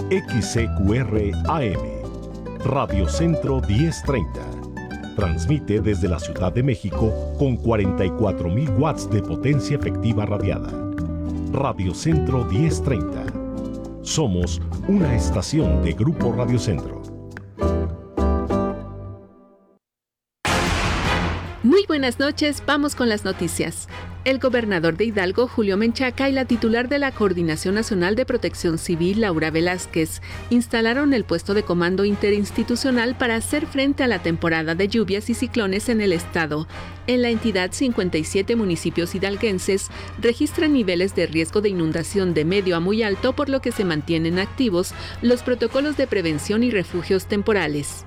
XCQR AM, Radio Centro 1030. Transmite desde la Ciudad de México con 44.000 watts de potencia efectiva radiada. Radio Centro 1030. Somos una estación de Grupo Radio Centro. Muy buenas noches, vamos con las noticias. El gobernador de Hidalgo, Julio Menchaca, y la titular de la Coordinación Nacional de Protección Civil, Laura Velázquez, instalaron el puesto de comando interinstitucional para hacer frente a la temporada de lluvias y ciclones en el estado. En la entidad, 57 municipios hidalguenses registran niveles de riesgo de inundación de medio a muy alto, por lo que se mantienen activos los protocolos de prevención y refugios temporales.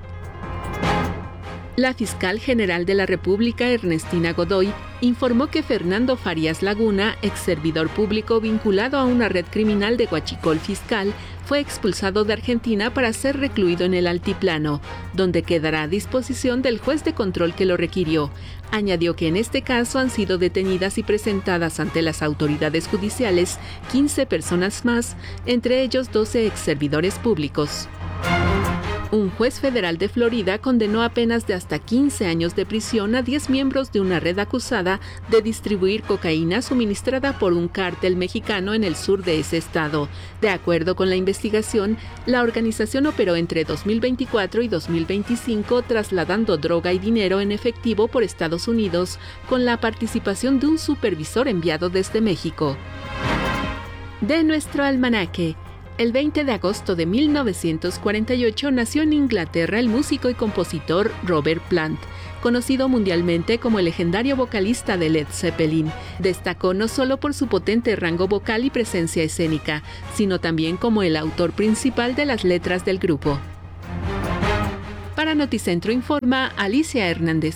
La fiscal general de la República, Ernestina Godoy, informó que Fernando Farías Laguna, ex servidor público vinculado a una red criminal de huachicol fiscal, fue expulsado de Argentina para ser recluido en el Altiplano, donde quedará a disposición del juez de control que lo requirió. Añadió que en este caso han sido detenidas y presentadas ante las autoridades judiciales 15 personas más, entre ellos 12 ex servidores públicos. Un juez federal de Florida condenó a penas de hasta 15 años de prisión a 10 miembros de una red acusada de distribuir cocaína suministrada por un cártel mexicano en el sur de ese estado. De acuerdo con la investigación, la organización operó entre 2024 y 2025 trasladando droga y dinero en efectivo por Estados Unidos con la participación de un supervisor enviado desde México. De nuestro almanaque. El 20 de agosto de 1948 nació en Inglaterra el músico y compositor Robert Plant, conocido mundialmente como el legendario vocalista de Led Zeppelin. Destacó no solo por su potente rango vocal y presencia escénica, sino también como el autor principal de las letras del grupo. Para Noticentro informa Alicia Hernández.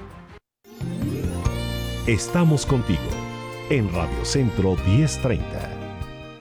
Estamos contigo en Radio Centro 1030.